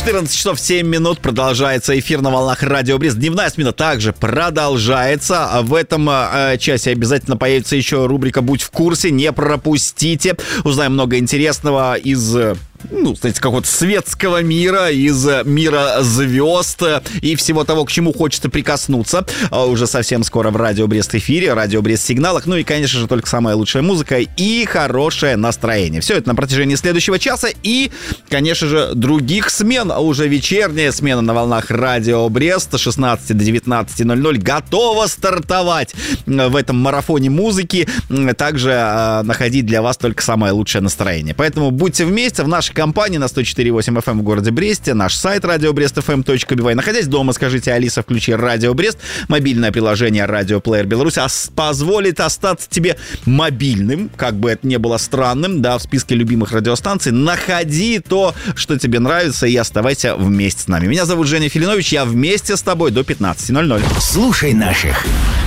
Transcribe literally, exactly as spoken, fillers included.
четырнадцать часов семь минут. Продолжается эфир на волнах Радио Брест. Дневная смена также продолжается. В этом э, часе обязательно появится еще рубрика «Будь в курсе». Не пропустите. Узнаем много интересного из... ну, знаете, какого-то светского мира, из мира звезд и всего того, к чему хочется прикоснуться. Уже совсем скоро в Радио Брест эфире, Радио Брест сигналах. Ну и, конечно же, только самая лучшая музыка и хорошее настроение. Все это на протяжении следующего часа и, конечно же, других смен. А уже вечерняя смена на волнах Радио Брест с шестнадцати до девятнадцати ноль ноль готова стартовать в этом марафоне музыки. Также э, находить для вас только самое лучшее настроение. Поэтому будьте вместе в нашей компании на сто четыре и восемь эф эм в городе Бресте, наш сайт радио брест эф эм точка би вай. Находясь дома, скажите: Алиса, включи Радио Брест. Мобильное приложение Радио Плеер Беларусь позволит остаться тебе мобильным, как бы это ни было странным, да, в списке любимых радиостанций. Находи то, что тебе нравится, и оставайся вместе с нами. Меня зовут Женя Филинович, я вместе с тобой до пятнадцати ноль ноль. Слушай наших.